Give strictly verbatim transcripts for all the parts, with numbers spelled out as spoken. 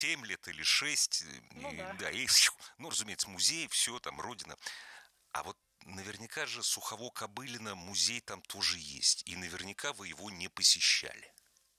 семь лет или шесть, Ну и, да. да, и, ну, разумеется, музей, все там, родина. А вот наверняка же Сухово-Кобылино, музей там тоже есть, и наверняка вы его не посещали.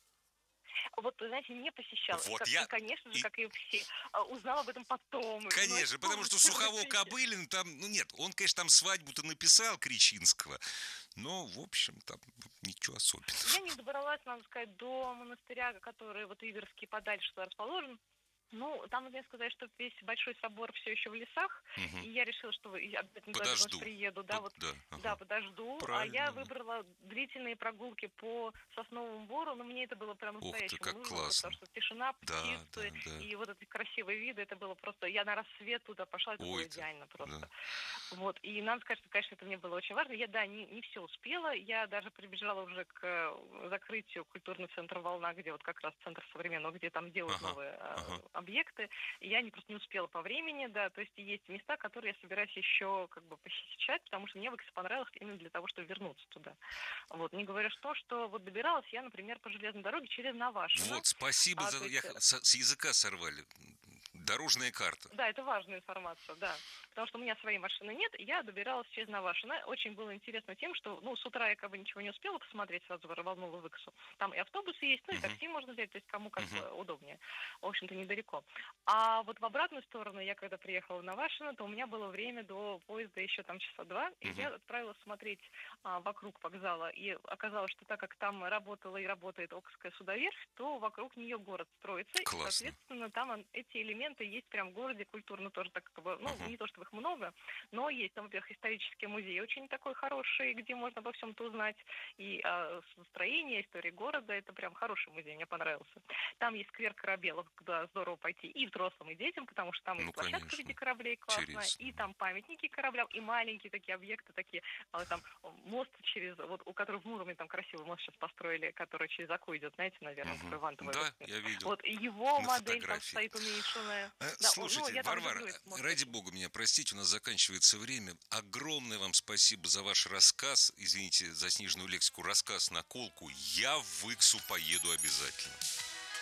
Вот, вы знаете, не посещала. И, Вот как, я и, конечно же, и как и все, а, узнала об этом потом. Ну, о Конечно, потому чем что вы вообще? Сухово-Кобылин там, ну нет, он, конечно, там свадьбу-то написал Кричинского, но, в общем, там ничего особенного. Я не добралась, надо сказать, до монастыря, который вот Иверский подальше расположен. Ну, там нужно сказать, что весь Большой собор все еще в лесах, Мгм. и я решила, что я обязательно туда вернусь, Подожду. приеду, да, Под- вот, да, да, ага. подожду. А я Правильно, да. выбрала длительные прогулки по Сосновому Бору, но мне это было прям Ух ты, настоящему как нужно, потому классно. что тишина, Да, да, птицы да. и вот эти красивые виды, это было просто... Я на рассвет туда пошла, это было Ой-то, идеально да. просто. Вот, и надо сказать, что, конечно, это мне было очень важно. Я, да, не, не все успела, я даже прибежала уже к э, закрытию культурного центра «Волна», где вот как раз центр современного, где там делают Ага, новые э, ага. объекты. И я не, просто не успела по времени, да, то есть есть места, которые я собираюсь еще как бы посещать, потому что мне в Эксе понравилось именно для того, чтобы вернуться туда. Вот, не говоря что, что вот добиралась я, например, по железной дороге через Навашино, Вот, спасибо а, за... то Я есть х- с, с языка сорвали. Дорожная карта. да, это важная информация, да. Потому что у меня своей машины нет, и я добиралась через Навашино. Очень было интересно тем, что, ну, с утра я как бы ничего не успела посмотреть, сразу рванула в Иксу. Там и автобусы есть, ну, и Мгм, такси можно взять, то есть кому как мгм. бы удобнее. В общем-то, недалеко. А вот в обратную сторону, я когда приехала в Навашино, то у меня было время до поезда еще там часа два, и Мгм. я отправилась смотреть а, вокруг вокзала. И оказалось, что так как там работала и работает Окская судоверфь, то вокруг нее город строится, и, Классно. соответственно, там он- эти элементы есть прям в городе культурно тоже так как бы, ну, Ага. не то чтобы их много, но есть там, во-первых, исторический музей очень такой хороший, где можно обо всем-то узнать, и а, строение, истории города, это прям хороший музей, мне понравился. Там есть сквер корабелов, куда здорово пойти и взрослым, и детям, потому что там и Ну, площадка в виде конечно. кораблей классная, Интересно. и там памятники кораблям, и маленькие такие объекты, такие, а, там мост через, вот у которого в Муроме там красивый мост сейчас построили, который через Аку идет, знаете, наверное, такой Мгм. вантовый Да, родственник. я видел Вот, и его на модель там фотографии. стоит уменьшенная. Э, Да, он, ну, Слушайте, я там Варвара, люблю этот мост ради очень. бога меня простите, у нас заканчивается время. Огромное вам спасибо за ваш рассказ. Извините за сниженную лексику. Рассказ на колку. Я в Иксу поеду обязательно.